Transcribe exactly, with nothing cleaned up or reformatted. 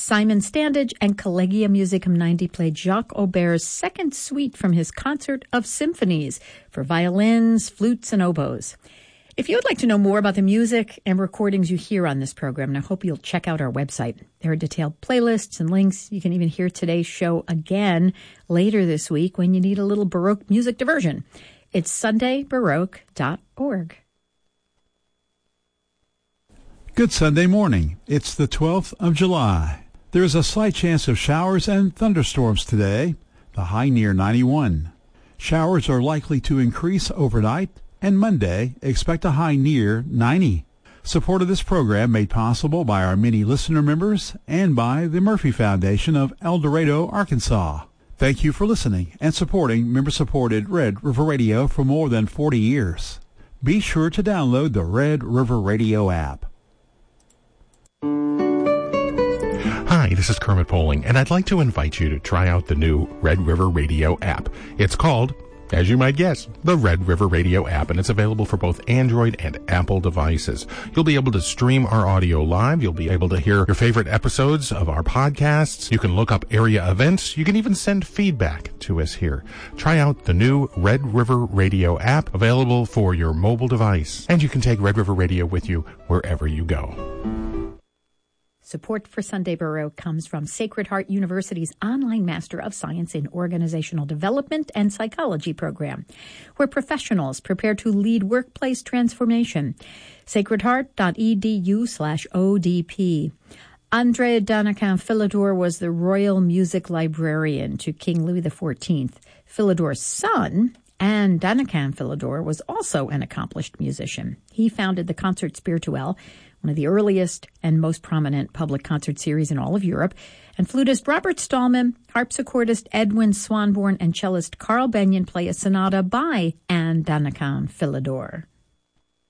Simon Standage and Collegia Musicum ninety played Jacques Auber's second suite from his concert of symphonies for violins, flutes, and oboes. If you would like to know more about the music and recordings you hear on this program, and I hope you'll check out our website. There are detailed playlists and links. You can even hear today's show again later this week when you need a little Baroque music diversion. It's sunday baroque dot org. Good Sunday morning. It's the twelfth of July. There is a slight chance of showers and thunderstorms today, the high near ninety-one. Showers are likely to increase overnight, and Monday, expect a high near ninety. Support of this program made possible by our many listener members and by the Murphy Foundation of El Dorado, Arkansas. Thank you for listening and supporting member-supported Red River Radio for more than forty years. Be sure to download the Red River Radio app. Hi, this is Kermit Poling, and I'd like to invite you to try out the new Red River Radio app. It's called, as you might guess, the Red River Radio app, and it's available for both Android and Apple devices. You'll be able to stream our audio live. You'll be able to hear your favorite episodes of our podcasts. You can look up area events. You can even send feedback to us here. Try out the new Red River Radio app, available for your mobile device, and you can take Red River Radio with you wherever you go. Support for Sunday Baroque comes from Sacred Heart University's online Master of Science in Organizational Development and Psychology program, where professionals prepare to lead workplace transformation. sacredheart.edu slash ODP. André Danican Philidor was the royal music librarian to King Louis the fourteenth. Philidor's son, Anne Danican Philidor, was also an accomplished musician. He founded the Concert Spirituel, one of the earliest and most prominent public concert series in all of Europe, and flutist Robert Stallman, harpsichordist Edwin Swanborn, and cellist Carl Benyon play a sonata by Anne Danican Philidor.